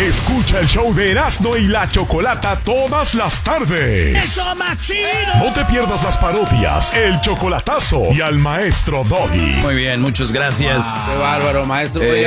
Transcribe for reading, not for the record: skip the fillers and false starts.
Escucha el show de Erasmo y la Chocolata todas las tardes. ¡Eso, machino! No te pierdas las parodias, el chocolatazo y al maestro Doggy. Muy bien, muchas gracias. Qué bárbaro, maestro.